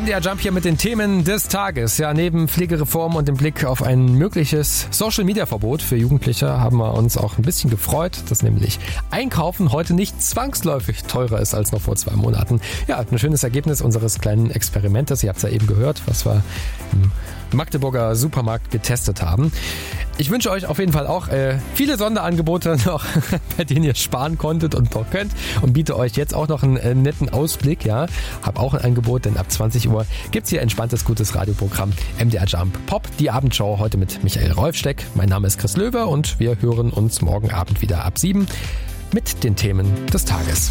MDR Jump hier mit den Themen des Tages. Ja, neben Pflegereform und dem Blick auf ein mögliches Social-Media-Verbot für Jugendliche haben wir uns auch ein bisschen gefreut, dass nämlich Einkaufen heute nicht zwangsläufig teurer ist als noch vor 2 Monaten. Ja, ein schönes Ergebnis unseres kleinen Experimentes. Ihr habt es ja eben gehört, was wir im Magdeburger Supermarkt getestet haben. Ich wünsche euch auf jeden Fall auch viele Sonderangebote noch, bei denen ihr sparen konntet und noch könnt, und biete euch jetzt auch noch einen netten Ausblick. Ja, hab auch ein Angebot, denn ab 20 Uhr gibt's hier entspanntes, gutes Radioprogramm MDR Jump Pop, die Abendshow heute mit Michael Rolfsteck. Mein Name ist Chris Löwe und wir hören uns morgen Abend wieder ab 7 mit den Themen des Tages.